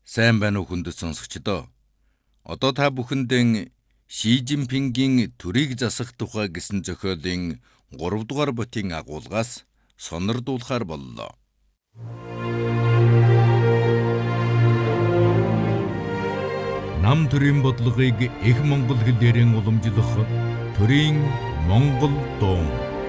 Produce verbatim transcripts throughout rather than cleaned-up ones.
Сайн байна уу хүндэт сонсогчдоо. Одоо та бүхэндээ Ши Жинпингийн төрийг засах тухай гэсэн зохиолын гурав дугаар бүтгийн агуулгаас сонирдуулахар боллоо. Нам төрийн бодлогыг их монгол хэлээрэн уламжлах төрийн монгол дуун.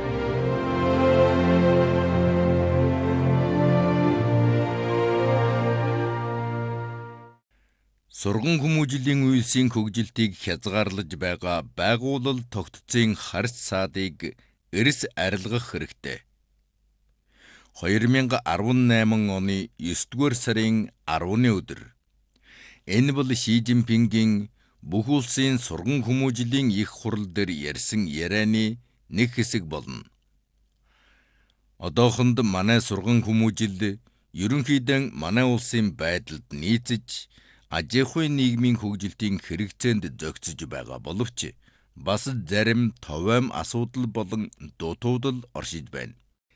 Сурган хүмүүжлийн үйлсийн хөгжилтийг хязгаарлаж байгаа байгууллал тогтцын харьц саадыг эрс арилгах хэрэгтэй. хоёр мянга арван найман оны есдүгээр сарын арваны өдөр. Энэ бол Ши Жинпингийн бүх улсын сурган хүмүүжлийн их хурал дээр ярьсан ярианы нэг хэсэг болно. Одоохонд манай сурган хүмүүжил ерөнхийдөө манай улсын байдалд нийцэж ажихуй нийгмийн хөгжилтийн хэрэгцээнд зохицож байгаа боловч бас зарим товойм асуудал болон дутуудал оршиж байна.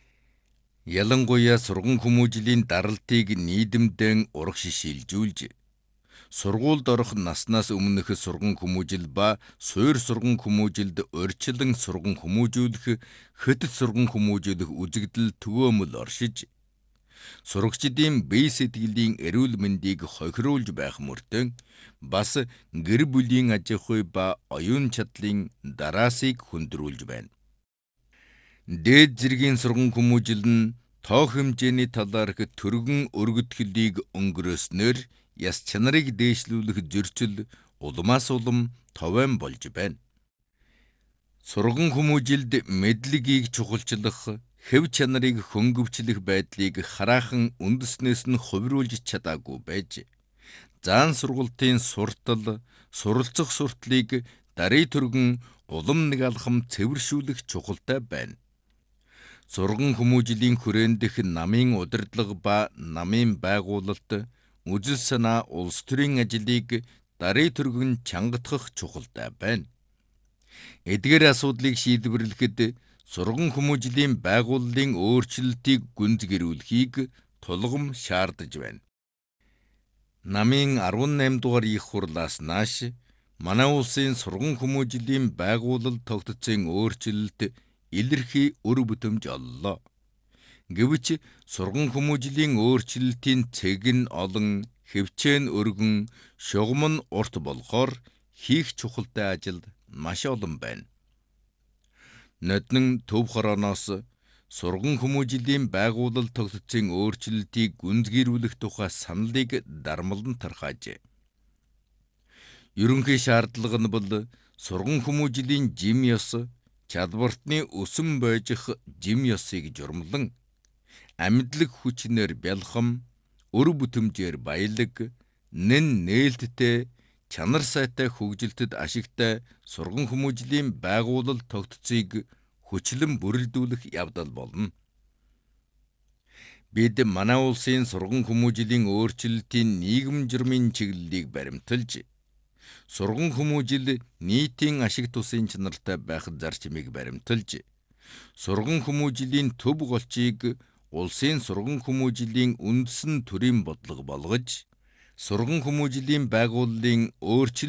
Ялангуяа сурган хүмүүжлийн даралтыг нийдэмдэн урагш шилжүүлж, сургуульд орох наснаас өмнөх сурган хүмүүжил ба суурь сурган хүмүүжилд урьдчилан сурган хүмүүжүүлэх, хөтөц сурган хүмүүжүүлэх үзэгдэл төгөөмөл оршиж, сурагчдын бие сэтгэлийн эрүүл мэндийг хохируулж байх мөртөө бас гэр бүлийн аж ахуй ба оюун чадлын дараасыг хүндрүүлж байна. Дээд зэргийн сурган хүмүүжил нь тоо хэмжээний талаарх түргэн өргөтгөлийг өнгөрөөснөөр яс чанарыг дээшлүүлэх зөрчил улмаас улам товойм болж байна. Сурган хүмүүжилд мэдлэгийг чухалчлах, хэв чанарыг хөнгөвчлөх байдлыг хараахан үндэснээс нь хувируулж чадаагүй байж, заан сургалтын суртал, суралцах суртлыг даруй түргэн улам нэг алхам цэвэршүүлэх чухалтай байна. Сурган хүмүүжлийн хүрээндх намын удирдлага ба намын байгуулалт, үзэл санаа улс төрийн ажлыг даруй түргэн чангатгах чухалтай байна. Эдгээр асуудлыг шийдвэрлэхэд сурган хүмүүжлийн байгууллын өөрчлөлтийг гүнзгийрүүлэхийг тулгам шаардаж байна. Намын арван найман дугаар их хурлаас нааш манай улсын сурган хүмүүжлийн байгууллал тогтцын өөрчлөлт илэрхий үр бүтэмж оллоо. Гэвч сурган хүмүүжлийн өөрчлөлтийн цэг нь олон, хэвчээ нь өргөн, шугам нь урт болохоор хийх чухалтай ажил маш олон байна. Ноднон төв хорооноос сурган хүмүүжлийн байгууллал тогтцын өөрчлөлтийг гүнзгийрүүлэх тухай саналыг дармалан тархаажээ. Ерөнхий шаардлага нь бол сурган хүмүүжлийн жим ёс, чадвартны өсөн бойжих жим ёсыг журмлан, амьдлаг хүчнээр бялхам, өр бүтэмжээр баялаг, нэн нээлттэй, чанар сайтай хөгжилтэд ашигтай сурган хүмүүжлийн байгууллал тогтцыг хүчлэн бүрэлдүүлэх явдал болно. Бид манай улсын сурган хүмүүжлийн өөрчлөлтийн нийгэм журмын чиглэлийг баримталж, сурган хүмүүжил нийтийн ашиг тусын чанартай байх зарчмыг баримталж, сурган хүмүүжлийн төв голчийг улсын сурган хүмүүжлийн үндэстэн төрийн бодлого болгож, сурган хүмүүжлийн байгууллын өөрчлөлт